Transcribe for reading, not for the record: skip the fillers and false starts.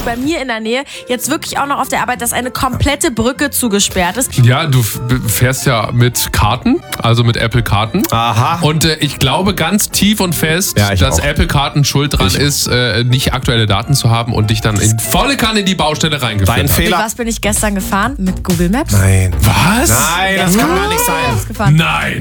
bei mir in der Nähe jetzt wirklich auch noch auf der Arbeit, dass eine komplette Brücke zugesperrt ist. Ja, du fährst ja mit Karten, also mit Apple-Karten. Aha. Und ich glaube ganz tief und fest, Ja, ich dass auch. Apple-Karten schuld dran ist, nicht aktuelle Daten zu haben und dich dann in volle Kanne in die Baustelle reingeführt Dein hat. Fehler. Mit was bin ich gestern gefahren? Mit Google Maps. Nein. Was? Nein, das kann gar nicht sein. Gefahren. Nein.